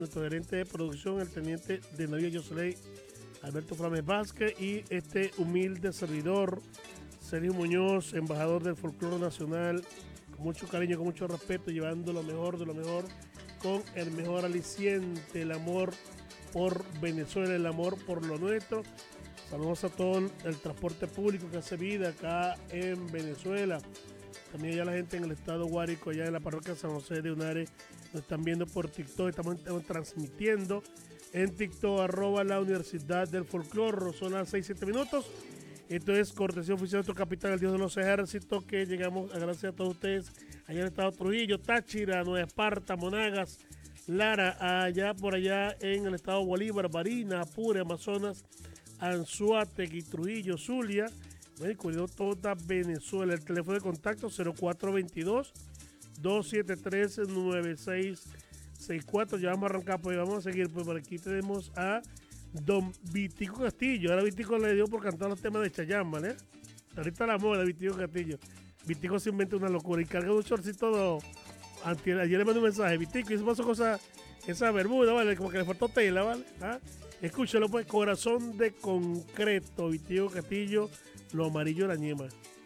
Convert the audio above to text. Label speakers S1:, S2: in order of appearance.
S1: nuestro gerente de producción, el teniente de navío Yoseley, Alberto Frames Vázquez, y este humilde servidor, Sergio Muñoz, embajador del folclore nacional, con mucho cariño, con mucho respeto, llevando lo mejor de lo mejor, con el mejor aliciente, el amor por Venezuela, el amor por lo nuestro. Saludos a todo el transporte público que hace vida acá en Venezuela. También allá la gente en el estado Guárico, allá en la parroquia San José de Unare, nos están viendo por TikTok, estamos transmitiendo en TikTok, @ la Universidad del Folclore. Son las 6-7 minutos. Esto es cortesía oficial de nuestro capitán, el Dios de los Ejércitos, que llegamos a gracias a todos ustedes allá en el estado Trujillo, Táchira, Nueva Esparta, Monagas, Lara, allá por allá en el estado Bolívar, Barinas, Apure, Amazonas, Anzoátegui, Trujillo, Zulia. Bueno, cuidó toda Venezuela. El teléfono de contacto 0422-273-9664. Ya vamos a arrancar, pues vamos a seguir. Pues por aquí tenemos a don Vitico Castillo. Ahora Vitico le dio por cantar los temas de Chayanne, ¿vale? Ahorita la moda, Vitico Castillo. Vitico se inventa una locura y carga un shortcito. Ayer le mandé un mensaje, Vitico, y se pasó esa bermuda, ¿vale? Como que le faltó tela, ¿vale? ¿Ah? Escúchalo, pues, Corazón de Concreto, Vitico Castillo, lo amarillo de la ñema.